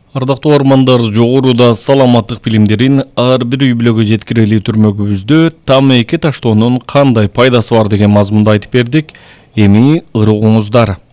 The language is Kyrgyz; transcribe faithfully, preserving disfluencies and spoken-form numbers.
Ардактуу ормандар, жогоруда саламаттык билимдерин ар бир үй бүлөгө жеткирели түрмөгүбүздө тамеки таштоонун кандай пайдасы бар деген мазмунду айтып бердик. Эми ыры угуңуздар.